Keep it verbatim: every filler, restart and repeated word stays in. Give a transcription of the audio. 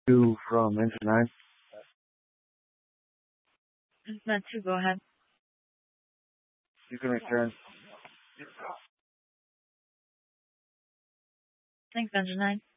two from engine nine. Med two, go ahead. You can return. Thanks, engine nine.